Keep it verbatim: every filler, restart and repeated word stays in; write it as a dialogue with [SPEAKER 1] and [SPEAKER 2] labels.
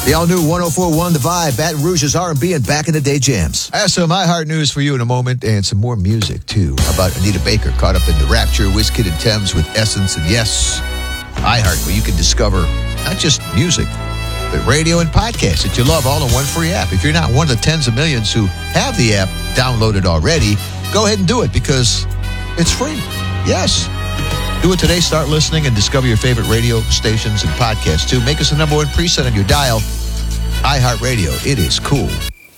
[SPEAKER 1] The all-new one oh four point one The Vibe, Baton Rouge's R and B and back-in-the-day jams. I have some iHeart news for you in a moment, and some more music, too. How about Anita Baker caught up in the Rapture, WizKid and Thames with Essence, and yes, iHeart, where you can discover not just music, but radio and podcasts that you love all in one free app. If you're not one of the tens of millions who have the app downloaded already, go ahead and do it because it's free. Yes. Do it today. Start listening and discover your favorite radio stations and podcasts, too. Make us the number one preset on your dial. iHeartRadio. It is cool.